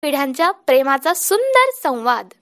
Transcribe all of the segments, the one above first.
पिढ्यांच्या प्रेमाचा सुंदर संवाद.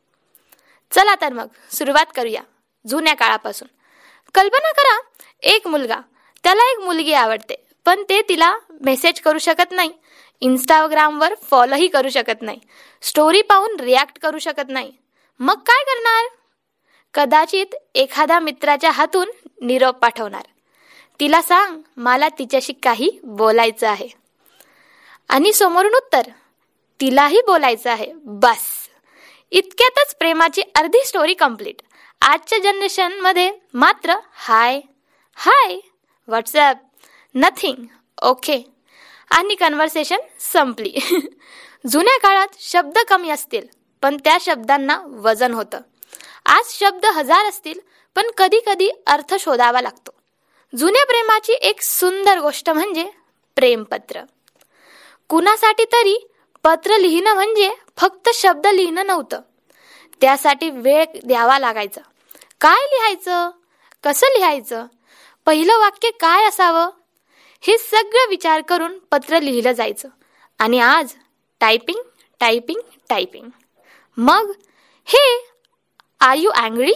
चला तर मग सुरुवात करूया जुन्या काळापासून. कल्पना करा, एक मुलगा, त्याला एक मुलगी आवडते, पण ते तिला मेसेज करू शकत नाही, इंस्टाग्रामवर फॉलोही करू शकत नाही, स्टोरी पाहून रिॲक्ट करू शकत नाही. मग काय करणार? कदाचित एखाद्या मित्राच्या हातून निरोप पाठवणार. तिला सांग, मला तिच्याशी काही बोलायचं आहे. आणि समोरून उत्तर, तिलाही बोलायचं आहे. बस, इतक्यातच प्रेमाची अर्धी स्टोरी कंप्लीट. आजच्या जनरेशनमध्ये मात्र हाय हाय, व्हॉट्सॲप, नथिंग, ओके, आणि कन्व्हर्सेशन संपली. जुन्या काळात शब्द कमी असतील, पण त्या शब्दांना वजन होतं. आज शब्द 1000 असतील, पण कधी कधी अर्थ शोधावा लागतो. जुन्या प्रेमाची एक सुंदर गोष्ट म्हणजे प्रेमपत्र. कुणासाठी तरी पत्र लिहिणं म्हणजे फक्त शब्द लिहिणं नव्हतं. त्यासाठी वेळ द्यावा लागायचा. काय लिहायचं, कसं लिहायचं, पहिलं वाक्य काय असावं, हे सगळं विचार करून पत्र लिहिलं जायचं. आणि आज टायपिंग टायपिंग टायपिंग. मग हे आर यू अँग्री?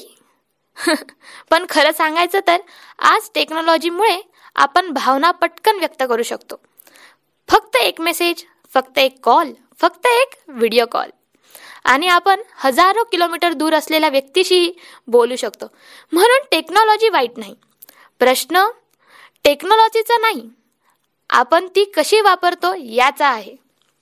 पण खरं सांगायचं तर आज टेक्नॉलॉजीमुळे आपण भावना पटकन व्यक्त करू शकतो. फक्त एक मेसेज, फक्त एक कॉल, फक्त एक व्हिडिओ कॉल, आणि आपण हजारो किलोमीटर दूर असलेल्या व्यक्तीशी बोलू शकतो. म्हणून टेक्नॉलॉजी वाईट नाही. प्रश्न टेक्नॉलॉजीचा नाही, आपण ती कशी वापरतो याचा आहे.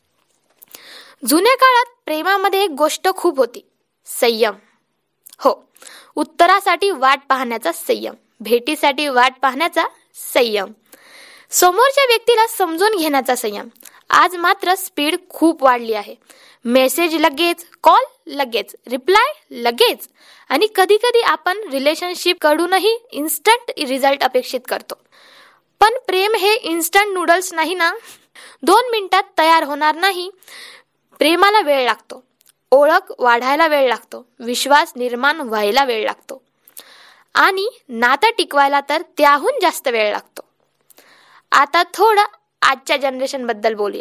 जुन्या काळात प्रेमामध्ये एक गोष्ट खूप होती, संयम. हो, उत्तरासाठी वाट पाहण्याचा संयम, भेटीसाठी वाट पाहण्याचा संयम, समोरच्या व्यक्तीला समजून घेण्याचा संयम. आज मात्र स्पीड खूप वाढली आहे. मेसेज लगेच, कॉल लगेच, रिप्लाय लगेच, आणि कधी कधी आपण रिलेशनशिप कडूनही इन्स्टंट रिझल्ट अपेक्षित करतो. पण प्रेम हे इन्स्टंट नूडल्स नाही ना. 2 मिनिटात तयार होणार नाही. प्रेमाला वेळ लागतो, ओळख वाढायला वेळ लागतो, विश्वास निर्माण व्हायला वेळ लागतो, आणि नातं टिकवायला तर त्याहून जास्त वेळ लागतो. आता थोडं आजच्या जनरेशन बद्दल बोलूया.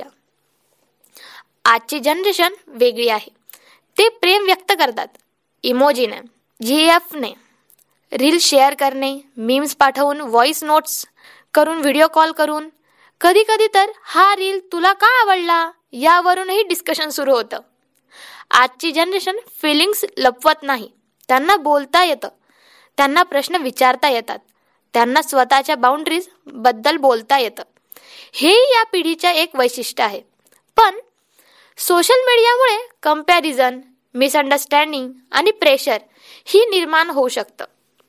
आजची जनरेशन वेगळी आहे. ते प्रेम व्यक्त करतात इमोजीने, GIFने, रील शेअर करणे, मीम्स पाठवून, व्हॉइस नोट्स करून, व्हिडिओ कॉल करून, कधी कधी तर हा रील तुला का आवडला यावरूनही डिस्कशन सुरू होतं. आजची जनरेशन फिलिंग्स लपवत नाही. त्यांना बोलता येतं, त्यांना प्रश्न विचारता येतात, त्यांना स्वतःच्या बाउंड्रीज बद्दल बोलता येतं. हे या पिढीचे एक वैशिष्ट्य आहे. पण सोशल मीडियामुळे कंपॅरिझन, मिसअंडरस्टँडिंग आणि प्रेशर ही निर्माण होऊ शकतं.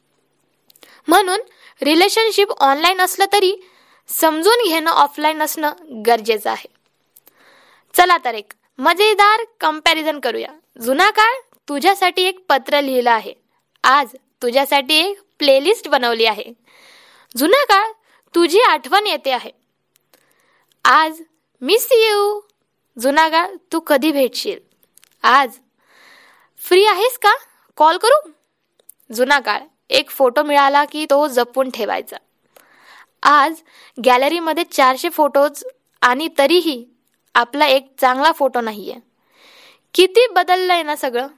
म्हणून रिलेशनशिप ऑनलाईन असलं तरी समजून घेणं ऑफलाईन असणं गरजेचं आहे. चला तर एक मजेदार कंपॅरिझन करूया. जुना काळ तुझ्यासाठी एक पत्र लिहिलं आहे, आज तुझ्यासाठी एक प्लेलिस्ट बनवली आहे. जुना काळ तुझी आठवण येते आहे, आज मिस यू. जुना काळ तू कधी भेटशील, आज फ्री आहेस का, कॉल करू. जुना काळ एक फोटो मिळाला की तो जपून ठेवायचा, आज गॅलरीमध्ये 400 फोटोज आणि तरीही आपला एक चांगला फोटो नाहीये. किती बदललंय ना सगळं.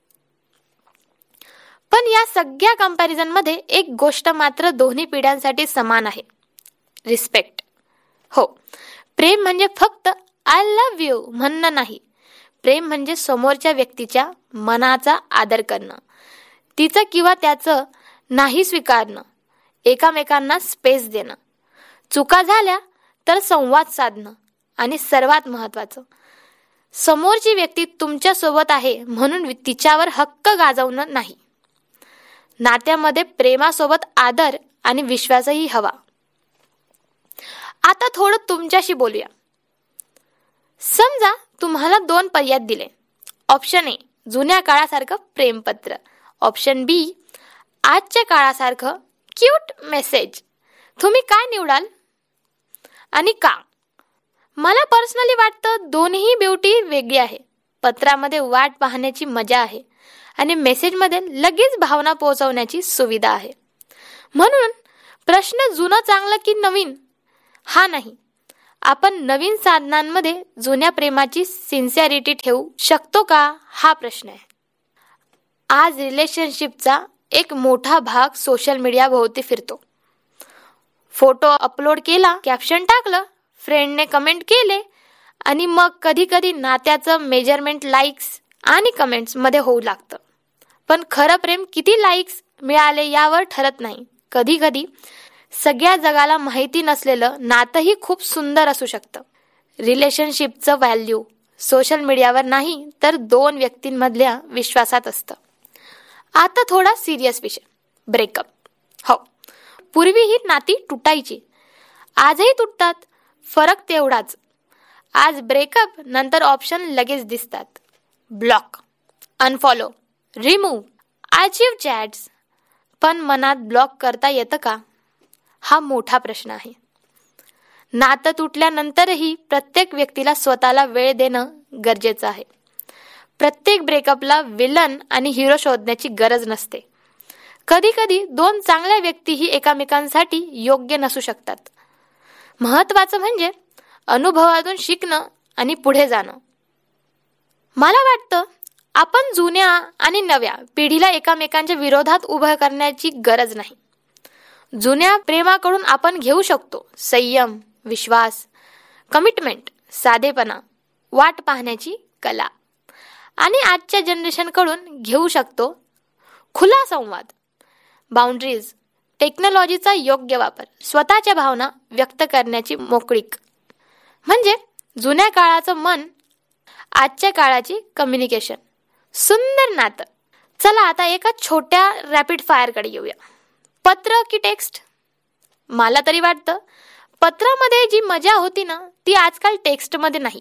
पण या सगळ्या कंपॅरिझनमध्ये एक गोष्ट मात्र दोन्ही पिढ्यांसाठी समान आहे, रिस्पेक्ट. हो, प्रेम म्हणजे फक्त आय लव्ह यू म्हणणं नाही. प्रेम म्हणजे समोरच्या व्यक्तीच्या मनाचा आदर करणं, तिचं किंवा त्याचं नाही स्वीकारणं, एकामेकांना स्पेस देणं, चुका झाल्या तर संवाद साधणं, आणि सर्वात महत्त्वाचं, समोरची व्यक्ती तुमच्या सोबत आहे म्हणून तिच्यावर हक्क गाजवणं नाही. नात्यामध्ये प्रेमासोबत आदर आणि विश्वासही हवा. आता थोडं तुमच्याशी बोलूया. समजा तुम्हाला 2 पर्याय दिले. ऑप्शन ए, जुन्या काळासारखं प्रेमपत्र. ऑप्शन बी, आजच्या काळासारखं क्यूट मेसेज. तुम्ही काय निवडाल आणि का? मला पर्सनली वाटतं दोन्ही ब्युटी वेगळी आहे. पत्रामध्ये वाट पाहण्याची मजा आहे आणि मेसेजमध्ये लगेच भावना पोहोचवण्याची सुविधा आहे. म्हणून प्रश्न जुनं चांगलं की नवीन हा नाही. आपण नवीन साधनांमध्ये जुन्या प्रेमाची सिन्सिअरिटी ठेवू शकतो का, हा प्रश्न आहे. आज रिलेशनशिपचा एक मोठा भाग सोशल मीडिया भोवती फिरतो. फोटो अपलोड केला, कॅप्शन टाकलं, फ्रेंडने कमेंट केले आणि मग कधी कधी नात्याचं मेजरमेंट लाईक्स आणि कमेंट्स मध्ये होऊ लागतं. पण खरं प्रेम किती लाईक्स मिळाले यावर ठरत नाही. कधी कधी सगळ्या जगाला माहिती नसलेलं नातंही खूप सुंदर असू शकतं. रिलेशनशिपचं व्हॅल्यू सोशल मीडियावर नाही तर दोन व्यक्तींमधल्या विश्वासात असतं. आता थोडा सिरियस विषय, ब्रेकअप. हो, पूर्वी ही नाती तुटायची, आजही तुटतात, फरक तेवढाच. आज ब्रेकअप नंतर ऑप्शन लगेच दिसतात. Block, unfollow, remove, आर्चिव्ह chats. पण मनात ब्लॉक करता येतं का, हा मोठा प्रश्न आहे. नातं तुटल्यानंतरही प्रत्येक व्यक्तीला स्वतःला वेळ देणं गरजेचं आहे. प्रत्येक ब्रेकअपला विलन आणि हिरो शोधण्याची गरज नसते. कधी कधी दोन चांगल्या व्यक्तीही एकमेकांसाठी योग्य नसू शकतात. महत्वाचं म्हणजे अनुभवातून शिकणं आणि पुढे जाणं. मला वाटतं आपण जुन्या आणि नव्या पिढीला एकमेकांच्या विरोधात उभं करण्याची गरज नाही. जुन्या प्रेमाकडून आपण घेऊ शकतो संयम, विश्वास, कमिटमेंट, साधेपणा, वाट पाहण्याची कला. आणि आजच्या जनरेशनकडून घेऊ शकतो खुला संवाद, बाउंड्रीज, टेक्नॉलॉजीचा योग्य वापर, स्वतःच्या भावना व्यक्त करण्याची मोकळीक. म्हणजे जुन्या काळाचं मन, आजच्या काळाची कम्युनिकेशन. सुंदर नातं. चला आता एका छोट्या रॅपिड फायरकडे येऊया. पत्र की टेक्स्ट? मला तरी वाटतं पत्रामध्ये जी मजा होती ना, ती आजकाल टेक्स्टमध्ये नाही.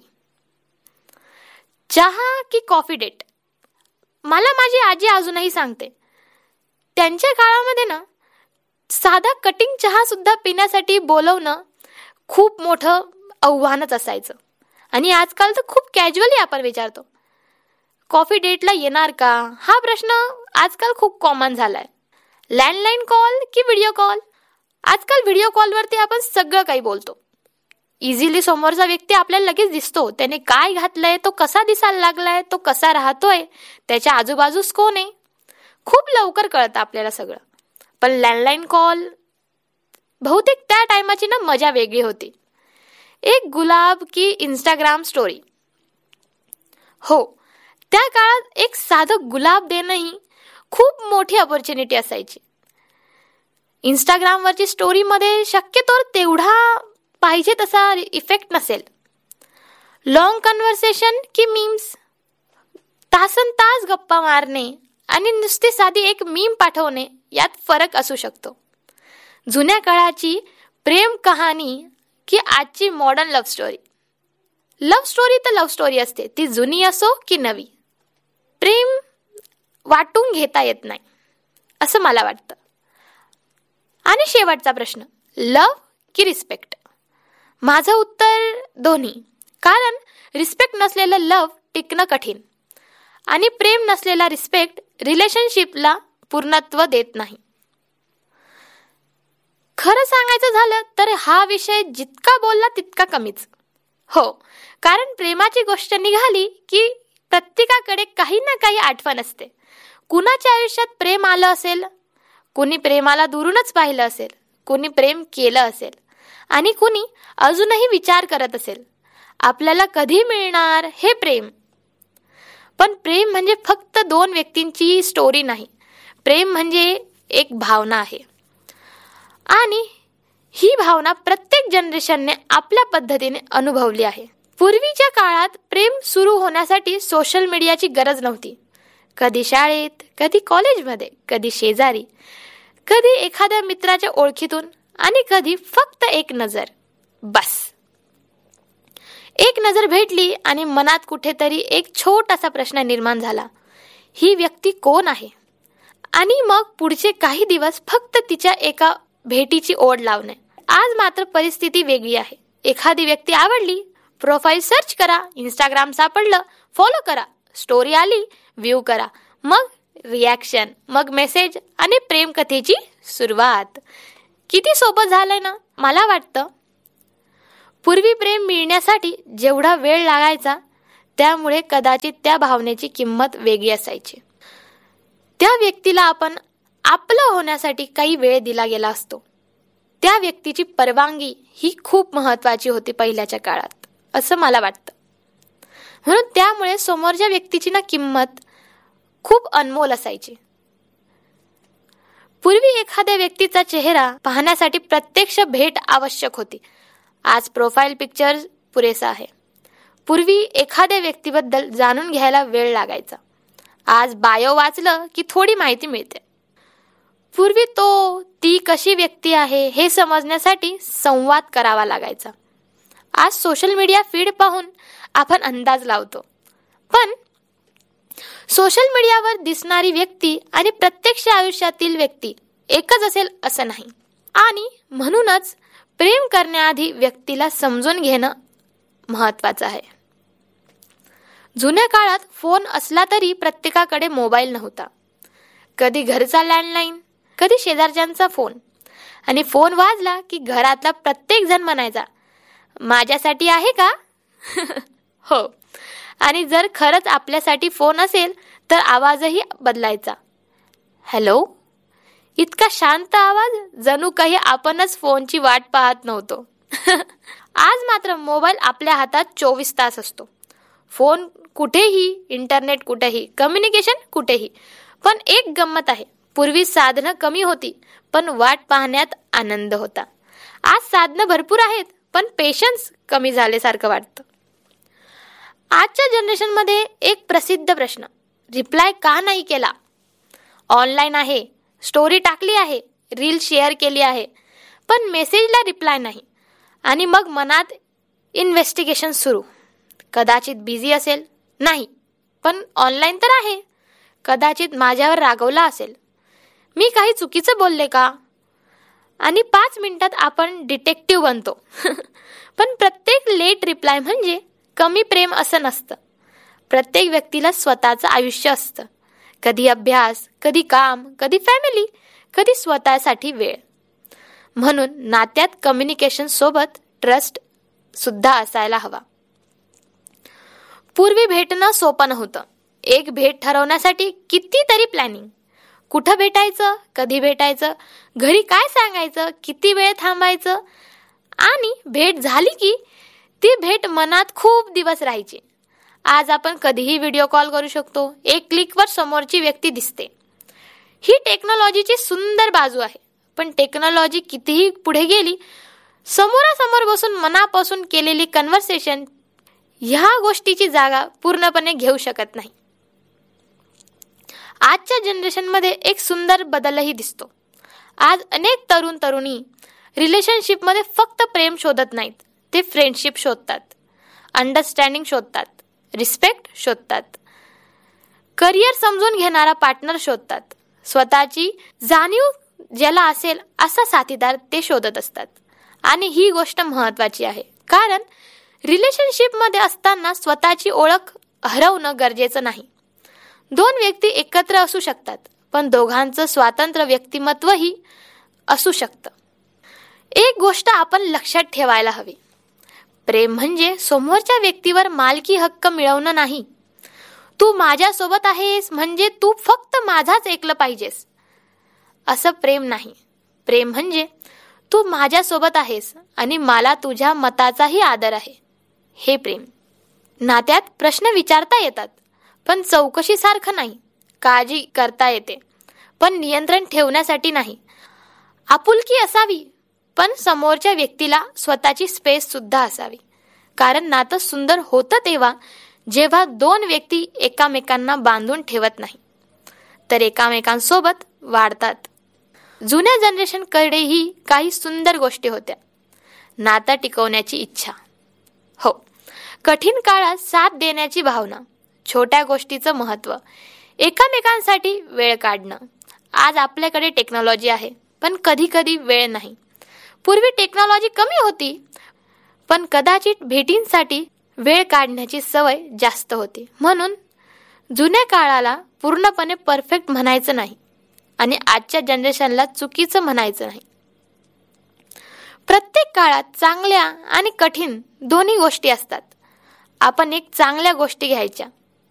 चहा की कॉफी डेट? मला माझी आजी अजूनही सांगते, त्यांच्या काळामध्ये ना साधा कटिंग चहा सुद्धा पिण्यासाठी बोलवणं खूप मोठं आव्हानच असायचं. आणि आजकाल तर खूप कॅज्युअली आपण विचारतो, कॉफी डेटला येणार का, हा प्रश्न आजकाल खूप कॉमन झालाय. लँडलाईन कॉल की व्हिडिओ कॉल? आजकाल व्हिडिओ कॉलवरती आपण सगळं काही बोलतो. इझिली समोरचा व्यक्ती आपल्याला लगेच दिसतो, त्याने काय घातलंय, तो कसा दिसायला लागलाय, तो कसा राहतोय, त्याच्या आजूबाजूस कोण आहे, खूप लवकर कळतं आपल्याला सगळं. पण लँडलाईन कॉल बहुतेक त्या टायमाची ना मजा वेगळी होती. एक गुलाब की इंस्टाग्राम स्टोरी? हो, त्या काळात एक साधं गुलाब देणंही खूप मोठी अपॉर्च्युनिटी असायची. इंस्टाग्रामवरची स्टोरीमध्ये शक्यतो तेवढा पाहिजे तसा इफेक्ट नसेल. लॉंग कन्व्हर्सेशन की मीम्स? तासन तास गप्पा मारणे आणि नुसती साधी एक मीम पाठवणे यात फरक असू शकतो. जुन्या काळाची प्रेम कहाणी की आजची modern love story? Love story तर लव्ह स्टोरी असते, ती जुनी असो की नवी. प्रेम वाटून घेता येत नाही असं मला वाटतं. आणि शेवटचा प्रश्न, लव्ह की रिस्पेक्ट? माझं उत्तर दोन्ही. कारण रिस्पेक्ट नसलेलं लव्ह टिकणं कठीण आणि प्रेम नसलेला रिस्पेक्ट रिलेशनशिपला पूर्णत्व देत नाही. खरं सांगायचं झालं तर हा विषय जितका बोलला तितका कमीच. हो, कारण प्रेमाची गोष्ट निघाली की प्रत्येकाकडे काही ना काही आठवण असते. कुणाच्या आयुष्यात प्रेम आलं असेल, कुणी प्रेमाला दुरूनच पाहिलं असेल, कुणी प्रेम केलं असेल आणि कुणी अजूनही विचार करत असेल आपल्याला कधी मिळणार हे प्रेम. पण प्रेम म्हणजे फक्त दोन व्यक्तींची स्टोरी नाही. प्रेम म्हणजे एक भावना आहे आणि ही भावना प्रत्येक जनरेशनने आपल्या पद्धतीने अनुभवली आहे. पूर्वीच्या काळात प्रेम सुरू होण्यासाठी सोशल मीडियाची गरज नव्हती. कधी शाळेत, कधी कॉलेजमध्ये, कधी शेजारी, कधी एखाद्या मित्राच्या ओळखीतून आणि कधी फक्त एक नजर, बस. एक नजर भेटली आणि मनात कुठेतरी एक छोटासा प्रश्न निर्माण झाला, ही व्यक्ती कोण आहे? आणि मग पुढचे काही दिवस फक्त तिच्या एका भेटीची ओढ लावणे. आज मात्र परिस्थिती वेगळी आहे. एखादी व्यक्ती आवडली, प्रोफाईल सर्च करा, इंस्टाग्राम सापडलं, फॉलो करा, स्टोरी आली, व्ह्यू करा, मग रिॲक्शन, मग मेसेज आणि प्रेमकथेची सुरुवात. किती सोपं झालंय ना. मला वाटतं पूर्वी प्रेम मिळण्यासाठी जेवढा वेळ लागायचा त्यामुळे कदाचित त्या भावनेची किंमत वेगळी असायची. त्या व्यक्तीला आपण आपलं होण्यासाठी काही वेळ दिला गेला असतो. त्या व्यक्तीची परवानगी ही खूप महत्वाची होती पहिल्याच्या काळात, असं मला वाटतं. म्हणून त्यामुळे समोरच्या व्यक्तीची ना किंमत खूप अनमोल असायची. पूर्वी एखाद्या व्यक्तीचा चेहरा पाहण्यासाठी प्रत्यक्ष भेट आवश्यक होती. आज प्रोफाईल पिक्चर पुरेसा आहे. पूर्वी एखाद्या व्यक्तीबद्दल जाणून घ्यायला वेळ लागायचा. आज बायो वाचलं की थोडी माहिती मिळते. पूर्वी ती कशी व्यक्ती आहे हे समजण्यासाठी संवाद करावा लागायचा. आज सोशल मीडिया फीड पाहून आपण अंदाज लावतो. पण सोशल मीडियावर दिसणारी व्यक्ती आणि प्रत्यक्ष आयुष्यातील व्यक्ती एकच असेल असं नाही. आणि म्हणूनच प्रेम करण्याआधी व्यक्तीला समजून घेणं महत्वाचं आहे. जुन्या काळात फोन असला तरी प्रत्येकाकडे मोबाईल नव्हता. कधी घरचा लँडलाईन, कधी शेजारच्यांचा फोन. आणि फोन वाजला की घरातला प्रत्येक जण म्हणायचा, माझ्यासाठी आहे का? हो. आणि जर खरंच आपल्यासाठी फोन असेल तर आवाजही बदलायचा. हॅलो. इतका शांत आवाज जणू काही आपणच फोनची वाट पाहत नव्हतो. आज मात्र मोबाईल आपल्या हातात 24 तास असतो. फोन कुठेही, इंटरनेट कुठेही, कम्युनिकेशन कुठेही. पण एक गंमत आहे, पूर्वी साधनं कमी होती पण वाट पाहण्यात आनंद होता. आज साधनं भरपूर आहेत पण पेशन्स कमी झाल्यासारखं वाटतं. आजच्या जनरेशनमध्ये एक प्रसिद्ध प्रश्न, रिप्लाय का नाही केला? ऑनलाईन आहे, स्टोरी टाकली आहे, रील शेअर केली आहे, पण मेसेजला रिप्लाय नाही. आणि मग मनात इन्व्हेस्टिगेशन सुरू. कदाचित बिझी असेल, नाही पण ऑनलाईन तर आहे. कदाचित माझ्यावर रागवला असेल, मी काही चुकीचं बोलले का? आणि 5 मिनिटात आपण डिटेक्टिव्ह बनतो. पण प्रत्येक लेट रिप्लाय म्हणजे कमी प्रेम असं नसतं. प्रत्येक व्यक्तीला स्वतःचं आयुष्य असतं. कधी अभ्यास, कधी काम, कधी फॅमिली, कधी स्वतःसाठी वेळ. म्हणून नात्यात कम्युनिकेशन सोबत ट्रस्ट सुद्धा असायला हवा. पूर्वी भेटणं सोपं नव्हतं. एक भेट ठरवण्यासाठी कितीतरी प्लॅनिंग. कुठं भेटायचं, कधी भेटायचं, घरी काय सांगायचं, किती वेळ थांबायचं. आणि भेट झाली की ती भेट मनात खूप दिवस राहायची. आज आपण कधीही व्हिडिओ कॉल करू शकतो. एक क्लिकवर समोरची व्यक्ती दिसते. ही टेक्नॉलॉजीची सुंदर बाजू आहे. पण टेक्नॉलॉजी कितीही पुढे गेली, समोरासमोर बसून मनापासून केलेली कन्व्हर्सेशन ह्या गोष्टीची जागा पूर्णपणे घेऊ शकत नाही. आजच्या जनरेशनमध्ये एक सुंदर बदलही दिसतो. आज अनेक तरुण तरुणी रिलेशनशिपमध्ये फक्त प्रेम शोधत नाहीत, ते फ्रेंडशिप शोधतात, अंडरस्टँडिंग शोधतात, रिस्पेक्ट शोधतात, करिअर समजून घेणारा पार्टनर शोधतात, स्वतःची जाणीव ज्याला असेल असा साथीदार ते शोधत असतात. आणि ही गोष्ट महत्वाची आहे, कारण रिलेशनशिपमध्ये असताना स्वतःची ओळख हरवणं गरजेचं नाही. 2 व्यक्ती एकत्र असू शकतात, पण दोघांचं स्वतंत्र व्यक्तिमत्वही असू शकतं. एक गोष्ट आपण लक्षात ठेवायला हवी, प्रेम म्हणजे समोरच्या व्यक्तीवर मालकी हक्क मिळवणं नाही. तू माझ्यासोबत आहेस म्हणजे तू फक्त माझाच ऐकलं पाहिजेस असं प्रेम नाही. प्रेम म्हणजे तू माझ्यासोबत आहेस आणि मला तुझ्या मताचाही आदर आहे, हे प्रेम. नात्यात प्रश्न विचारता येतात पण चौकशीसारखं नाही. काळजी करता येते पण नियंत्रण ठेवण्यासाठी नाही. आपुलकी असावी पण समोरच्या व्यक्तीला स्वतःची स्पेस सुद्धा असावी. कारण नातं सुंदर होतं तेव्हा जेव्हा 2 व्यक्ती एकामेकांना बांधून ठेवत नाही तर एकामेकांसोबत वाढतात. जुन्या जनरेशनकडेही काही सुंदर गोष्टी होत्या. नातं टिकवण्याची इच्छा, हो, कठीण काळात साथ देण्याची भावना, छोट्या गोष्टीचं महत्त्व, एकामेकांसाठी वेळ काढणं. आज आपल्याकडे टेक्नॉलॉजी आहे पण कधी कधी वेळ नाही. पूर्वी टेक्नॉलॉजी कमी होती पण कदाचित भेटींसाठी वेळ काढण्याची सवय जास्त होती. म्हणून जुन्या काळाला पूर्णपणे परफेक्ट म्हणायचं नाही आणि आजच्या जनरेशनला चुकीचं म्हणायचं नाही. प्रत्येक काळात चांगल्या आणि कठीण दोन्ही गोष्टी असतात. आपण एक चांगल्या गोष्टी घ्यायच्या.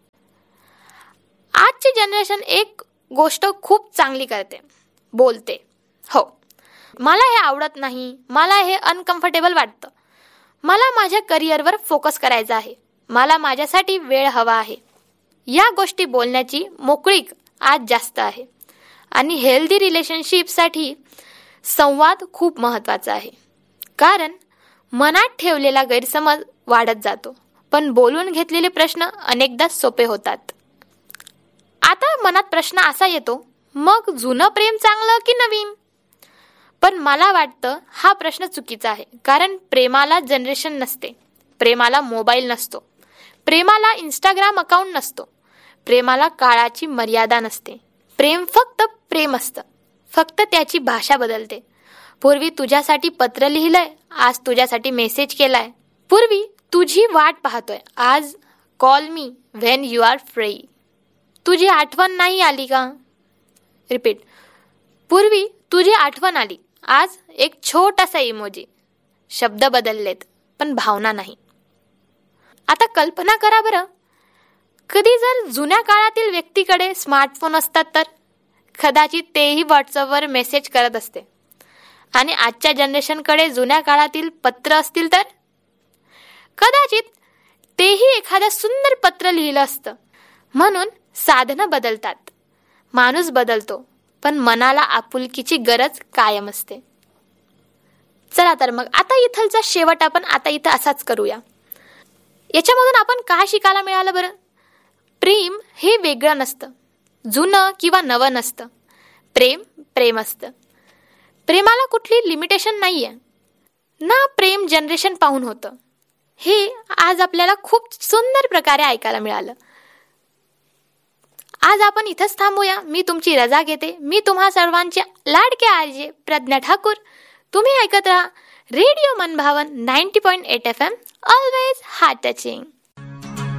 आजची जनरेशन एक गोष्ट खूप चांगली करते, बोलते, हो मला हे आवडत नाही, मला हे अनकम्फर्टेबल वाटतं, मला माझ्या करिअरवर फोकस करायचा आहे, मला माझ्यासाठी वेळ हवा आहे. या गोष्टी बोलण्याची मोकळीक आज जास्त आहे. आणि हेल्दी रिलेशनशिपसाठी संवाद खूप महत्त्वाचा आहे. कारण मनात ठेवलेला गैरसमज वाढत जातो, पण बोलून घेतलेले प्रश्न अनेकदा सोपे होतात. आता मनात प्रश्न असा येतो, मग जुनं प्रेम चांगलं की नवीन? पण मला वाटतं हा प्रश्न चुकीचा आहे. कारण प्रेमाला जनरेशन नसते, प्रेमाला मोबाईल नसतो, प्रेमाला इंस्टाग्राम अकाउंट नसतो, प्रेमाला काळाची मर्यादा नसते. प्रेम फक्त प्रेम असतं, फक्त त्याची भाषा बदलते. पूर्वी तुझ्यासाठी पत्र लिहिलंय, आज तुझ्यासाठी मेसेज केलाय. पूर्वी तुझी वाट पाहतोय, आज call me when you R free. तुझी आठवण नाही आली का? रिपीट. पूर्वी तुझी आठवण आली, आज एक छोटासा इमोजी. शब्द बदललेत पण भावना नाही. आता कल्पना करा बरं, कधी जर जुन्या काळातील व्यक्तीकडे स्मार्टफोन असतात तर कदाचित तेही व्हॉट्सअपवर मेसेज करत असते. आणि आजच्या जनरेशनकडे जुन्या काळातील पत्र असतील तर कदाचित तेही एखादं सुंदर पत्र लिहिलं असतं. म्हणून साधनं बदलतात, माणूस बदलतो, पण मनाला आपुलकीची गरज कायम असते. चला तर मग आता इथलचा शेवट आपण आता इथं असाच करूया. याच्यामधून आपण काय शिकायला मिळालं बरं? प्रेम हे वेगळं नसतं, जुनं किंवा नवं नसतं. प्रेम प्रेम असतं. प्रेमाला कुठली लिमिटेशन नाहीये ना. प्रेम जनरेशन पाहून होतं. हे आज आपल्याला खूप सुंदर प्रकारे ऐकायला मिळालं. आज आपण इथंच थांबूया. मी तुमची रजा घेते. मी तुम्हा सर्वांचे लाडके आरजे प्रज्ञा ठाकूर. तुम्ही ऐकत राहा रेडिओ मनभावन 90.8 FM, ऑलवेज हार्ट टचिंग.